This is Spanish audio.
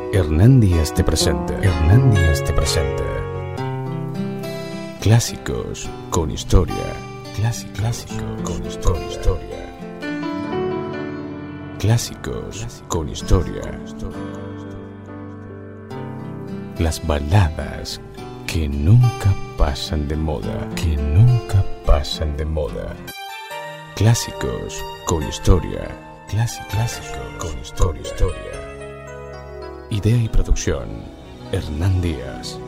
Hernán Díaz te presenta. Hernán Díaz te presenta. Clásicos con historia. Clásico con historia. Clásicos con historia. Las baladas que nunca pasan de moda. Clásicos con historia. Clásico con historia. Idea y producción, Hernán Díaz.